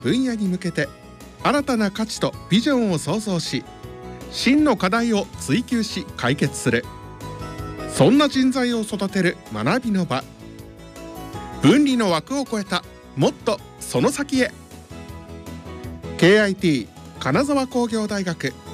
分野に向けて新たな価値とビジョンを創造し、真の課題を追求し解決する、そんな人材を育てる学びの場。分離の枠を超えたもっとその先へ。 KIT 金沢工業大学